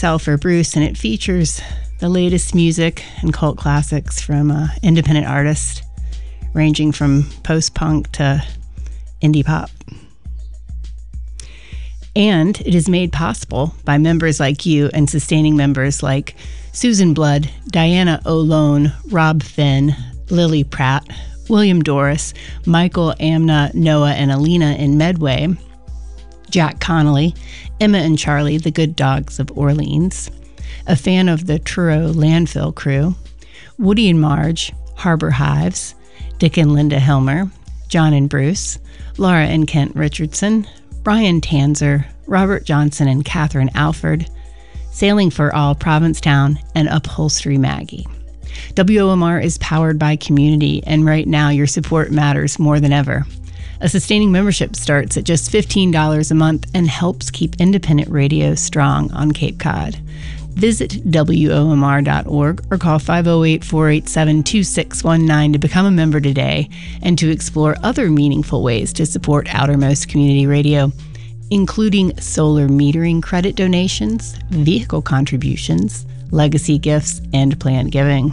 sell for Bruce, and it features the latest music and cult classics from independent artists, ranging from post-punk to indie pop. And it is made possible by members like you and sustaining members like Susan Blood, Diana O'Lone, Rob Finn, Lily Pratt, William Doris, Michael, Amna, Noah, and Alina in Medway, Jack Connolly, Emma and Charlie, the Good Dogs of Orleans, a fan of the Truro Landfill Crew, Woody and Marge, Harbor Hives, Dick and Linda Hilmer, John and Bruce, Laura and Kent Richardson, Brian Tanzer, Robert Johnson and Catherine Alford, Sailing for All Provincetown, and Upholstery Maggie. WOMR is powered by community, and right now your support matters more than ever. A sustaining membership starts at just $15 a month and helps keep independent radio strong on Cape Cod. Visit WOMR.org or call 508-487-2619 to become a member today and to explore other meaningful ways to support Outermost Community Radio, including solar metering credit donations, vehicle contributions, legacy gifts, and planned giving.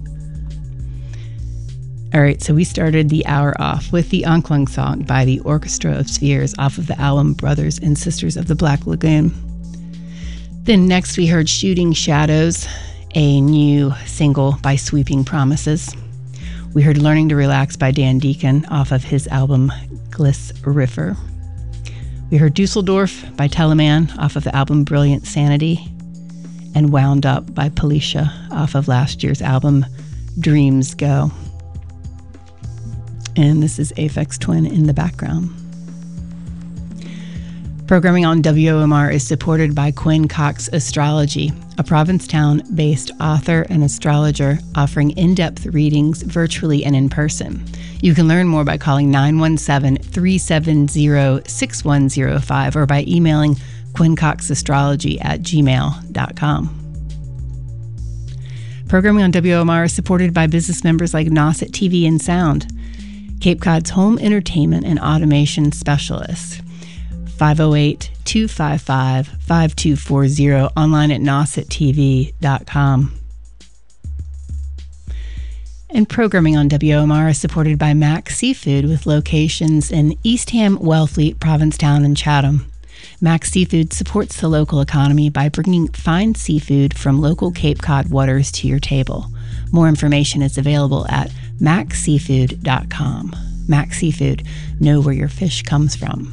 All right, so we started the hour off with the Onklung song by the Orchestra of Spheres off of the album Brothers and Sisters of the Black Lagoon. Then next we heard Shooting Shadows, a new single by Sweeping Promises. We heard Learning to Relax by Dan Deacon off of his album Gliss Riffer. We heard Dusseldorf by Telemann off of the album Brilliant Sanity, and Wound Up by Policia off of last year's album Dreams Go. And this is Aphex Twin in the background. Programming on WOMR is supported by Quinn Cox Astrology, a Provincetown-based author and astrologer offering in-depth readings virtually and in person. You can learn more by calling 917-370-6105 or by emailing quinncoxastrology@gmail.com. Programming on WOMR is supported by business members like Nauset TV and Sound, Cape Cod's home entertainment and automation specialist. 508-255-5240, online at nausettv.com. And programming on WOMR is supported by Mac Seafood with locations in Eastham, Wellfleet, Provincetown, and Chatham. Mac Seafood supports the local economy by bringing fine seafood from local Cape Cod waters to your table. More information is available at macseafood.com. Mac Seafood, know where your fish comes from.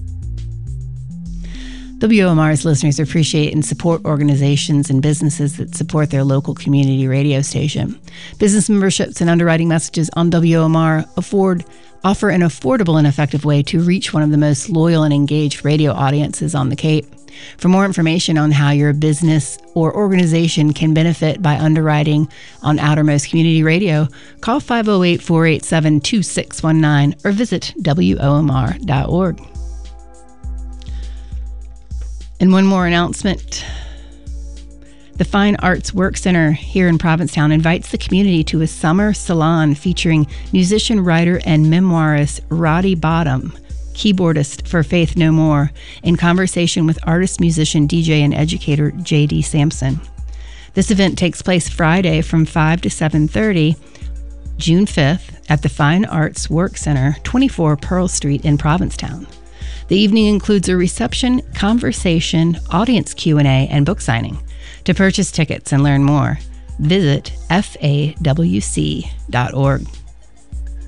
WOMR's listeners appreciate and support organizations and businesses that support their local community radio station. Business memberships and underwriting messages on WOMR offer an affordable and effective way to reach one of the most loyal and engaged radio audiences on the Cape. For more information on how your business or organization can benefit by underwriting on Outermost Community Radio, call 508-487-2619 or visit WOMR.org. And one more announcement. The Fine Arts Work Center here in Provincetown invites the community to a summer salon featuring musician, writer, and memoirist Roddy Bottom, keyboardist for Faith No More, in conversation with artist, musician, DJ, and educator J.D. Sampson. This event takes place Friday from 5 to 7:30, June 5th, at the Fine Arts Work Center, 24 Pearl Street in Provincetown. The evening includes a reception, conversation, audience Q&A, and book signing. To purchase tickets and learn more, visit fawc.org.